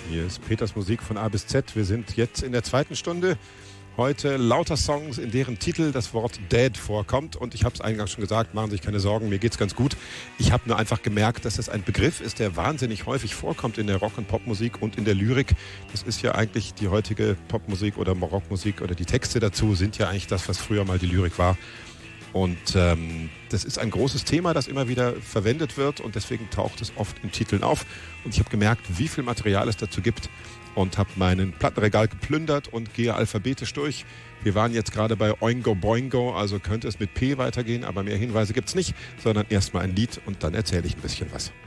Hier ist Peters Musik von A bis Z. Wir sind jetzt in der zweiten Stunde. Heute lauter Songs, in deren Titel das Wort Dead vorkommt. Und ich habe es eingangs schon gesagt, machen Sie sich keine Sorgen, mir geht's ganz gut. Ich habe nur einfach gemerkt, dass das ein Begriff ist, der wahnsinnig häufig vorkommt in der Rock- und Popmusik und in der Lyrik. Das ist ja eigentlich die heutige Popmusik oder Rockmusik oder die Texte dazu sind ja eigentlich das, was früher mal die Lyrik war. Und das ist ein großes Thema, das immer wieder verwendet wird und deswegen taucht es oft in Titeln auf. Und ich habe gemerkt, wie viel Material es dazu gibt und habe meinen Plattenregal geplündert und gehe alphabetisch durch. Wir waren jetzt gerade bei Oingo Boingo, also könnte es mit P weitergehen, aber mehr Hinweise gibt's nicht, sondern erstmal ein Lied und dann erzähle ich ein bisschen was.